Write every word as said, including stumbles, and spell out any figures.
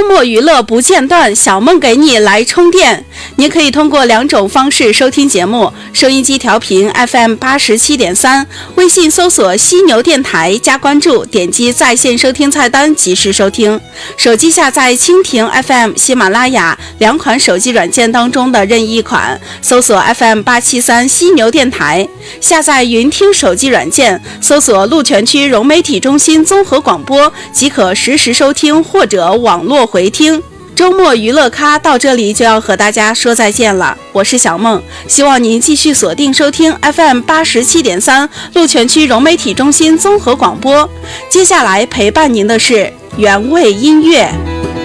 末娱乐不间断，小梦给你来充电。您可以通过两种方式收听节目：收音机调频 F M 八十七点三，微信搜索犀牛电台加关注，点击在线收听菜单及时收听。手机下载蜻蜓 F M、喜马拉雅两款手机软件当中的任意一款，搜索 F M 八七三犀牛电台。下载云听手机软件，搜索鹿泉区融媒体中心综合广播，即可实时收听或者网络回听。周末娱乐咖到这里就要和大家说再见了，我是小梦，希望您继续锁定收听 F M 八十七点三鹿泉区融媒体中心综合广播。接下来陪伴您的是原味音乐。